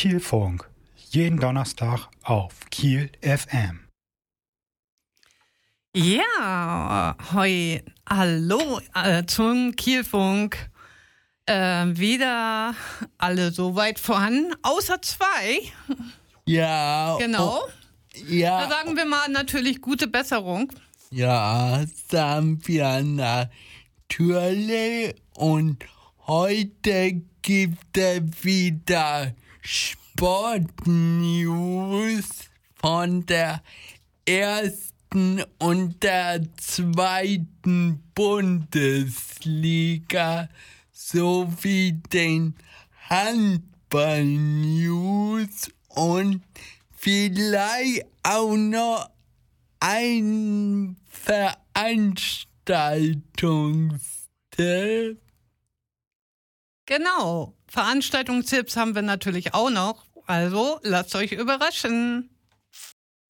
Kielfunk. Jeden Donnerstag auf Kiel FM. Ja, hallo zum Kielfunk. Wieder alle soweit vorhanden, außer zwei. Ja. Genau. Ja. Da sagen wir mal natürlich gute Besserung. Ja, sagen wir natürlich. Und heute gibt es wieder Sportnews von der ersten und der zweiten Bundesliga sowie den Handball-News und vielleicht auch noch ein Veranstaltungstipp. Genau, Veranstaltungstipps haben wir natürlich auch noch. Also lasst euch überraschen.